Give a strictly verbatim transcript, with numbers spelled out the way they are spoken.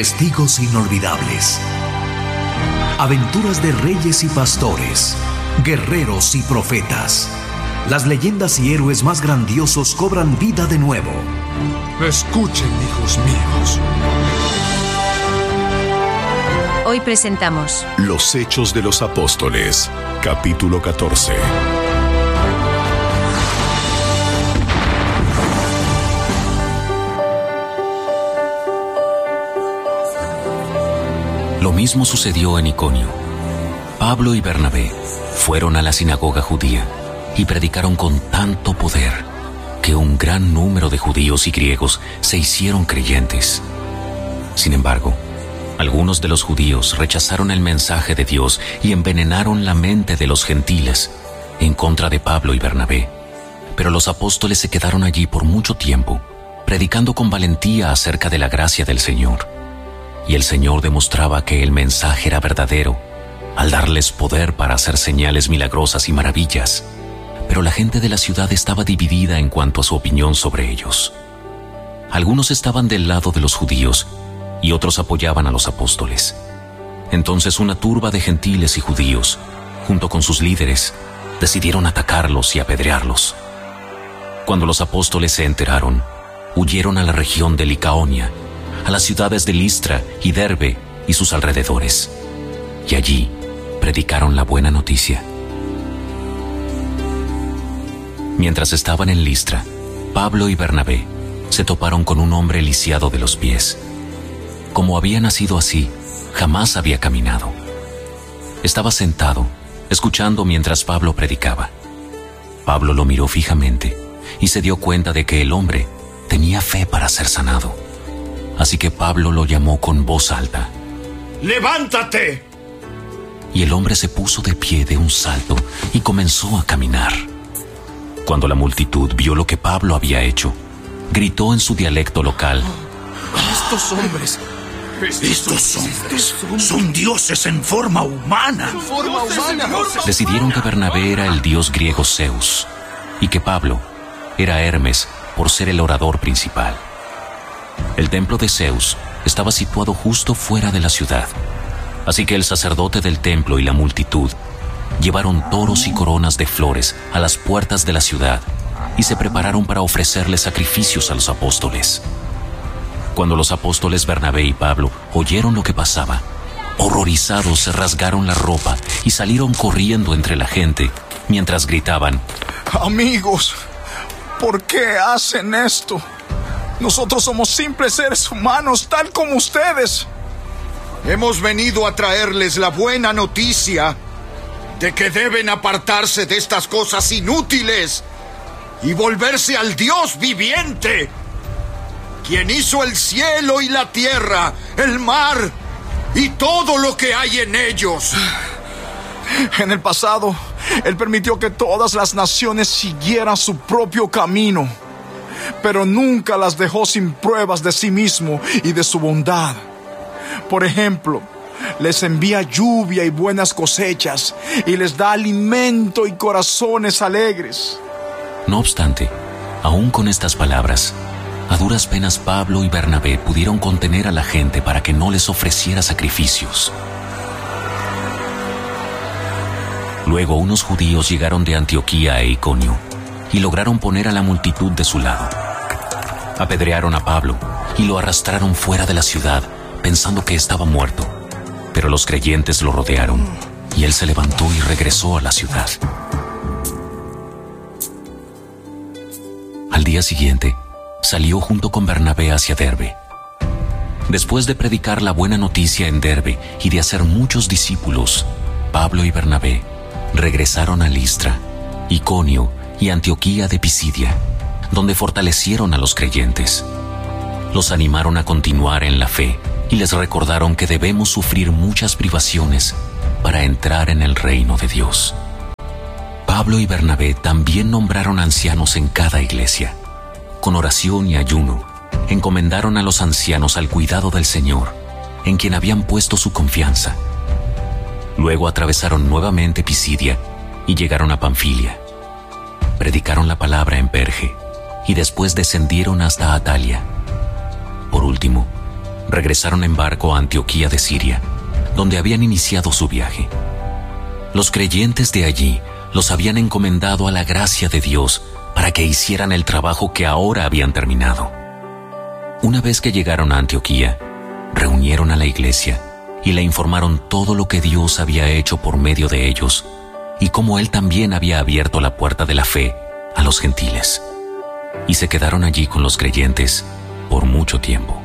Testigos inolvidables. Aventuras de reyes y pastores, guerreros y profetas. Las leyendas y héroes más grandiosos cobran vida de nuevo. Escuchen, hijos míos. Hoy presentamos Los Hechos de los Apóstoles, capítulo catorce. Lo mismo sucedió en Iconio. Pablo y Bernabé fueron a la sinagoga judía y predicaron con tanto poder que un gran número de judíos y griegos se hicieron creyentes. Sin embargo, algunos de los judíos rechazaron el mensaje de Dios y envenenaron la mente de los gentiles en contra de Pablo y Bernabé. Pero los apóstoles se quedaron allí por mucho tiempo, predicando con valentía acerca de la gracia del Señor. Y el Señor demostraba que el mensaje era verdadero, al darles poder para hacer señales milagrosas y maravillas. Pero la gente de la ciudad estaba dividida en cuanto a su opinión sobre ellos. Algunos estaban del lado de los judíos y otros apoyaban a los apóstoles. Entonces una turba de gentiles y judíos, junto con sus líderes, decidieron atacarlos y apedrearlos. Cuando los apóstoles se enteraron, huyeron a la región de Licaonia, a las ciudades de Listra y Derbe y sus alrededores, y allí predicaron la buena noticia. Mientras estaban en Listra, Pablo y Bernabé se toparon con un hombre lisiado de los pies. Como había nacido así, jamás había caminado. Estaba sentado, escuchando mientras Pablo predicaba. Pablo lo miró fijamente y se dio cuenta de que el hombre tenía fe para ser sanado. Así que Pablo lo llamó con voz alta. ¡Levántate! Y el hombre se puso de pie de un salto y comenzó a caminar. Cuando la multitud vio lo que Pablo había hecho, gritó en su dialecto local: Estos hombres, estos hombres son dioses en forma humana. En forma humana. Decidieron que Bernabé era el dios griego Zeus y que Pablo era Hermes por ser el orador principal. El templo de Zeus estaba situado justo fuera de la ciudad, así que el sacerdote del templo y la multitud llevaron toros y coronas de flores a las puertas de la ciudad y se prepararon para ofrecerle sacrificios a los apóstoles. Cuando los apóstoles Bernabé y Pablo oyeron lo que pasaba, horrorizados se rasgaron la ropa y salieron corriendo entre la gente mientras gritaban: Amigos, ¿por qué hacen esto? Nosotros somos simples seres humanos, tal como ustedes. Hemos venido a traerles la buena noticia de que deben apartarse de estas cosas inútiles y volverse al Dios viviente, quien hizo el cielo y la tierra, el mar y todo lo que hay en ellos. En el pasado, Él permitió que todas las naciones siguieran su propio camino, pero nunca las dejó sin pruebas de sí mismo y de su bondad. Por ejemplo, les envía lluvia y buenas cosechas, y les da alimento y corazones alegres. No obstante, aún con estas palabras, a duras penas Pablo y Bernabé pudieron contener a la gente para que no les ofreciera sacrificios. Luego unos judíos llegaron de Antioquía e Iconio y lograron poner a la multitud de su lado. Apedrearon a Pablo y lo arrastraron fuera de la ciudad, pensando que estaba muerto. Pero los creyentes lo rodearon y él se levantó y regresó a la ciudad. Al día siguiente, salió junto con Bernabé hacia Derbe. Después de predicar la buena noticia en Derbe y de hacer muchos discípulos, Pablo y Bernabé regresaron a Listra, Iconio y Antioquía de Pisidia, donde fortalecieron a los creyentes. Los animaron a continuar en la fe y les recordaron que debemos sufrir muchas privaciones para entrar en el reino de Dios. Pablo y Bernabé también nombraron ancianos en cada iglesia. Con oración y ayuno, encomendaron a los ancianos al cuidado del Señor, en quien habían puesto su confianza. Luego atravesaron nuevamente Pisidia y llegaron a Panfilia. Predicaron la palabra en Perge y después descendieron hasta Atalia. Por último, regresaron en barco a Antioquía de Siria, donde habían iniciado su viaje. Los creyentes de allí los habían encomendado a la gracia de Dios para que hicieran el trabajo que ahora habían terminado. Una vez que llegaron a Antioquía, reunieron a la iglesia y le informaron todo lo que Dios había hecho por medio de ellos y cómo Él también había abierto la puerta de la fe a los gentiles. Y se quedaron allí con los creyentes por mucho tiempo.